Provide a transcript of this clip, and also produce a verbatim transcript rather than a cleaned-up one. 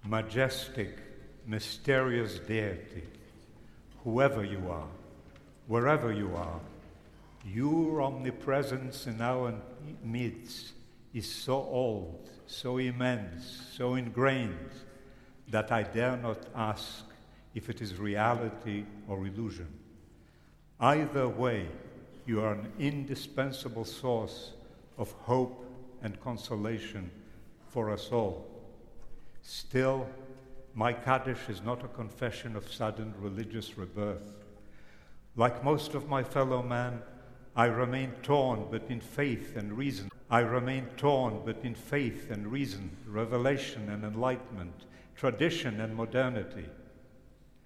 majestic, mysterious deity, whoever you are, wherever you are, your omnipresence in our midst is so old, so immense, so ingrained, that I dare not ask if it is reality or illusion. Either way, you are an indispensable source of hope and consolation for us all. Still, my Kaddish is not a confession of sudden religious rebirth. Like most of my fellow man, I remain torn between faith and reason. I remain torn between faith and reason, revelation and enlightenment, tradition and modernity.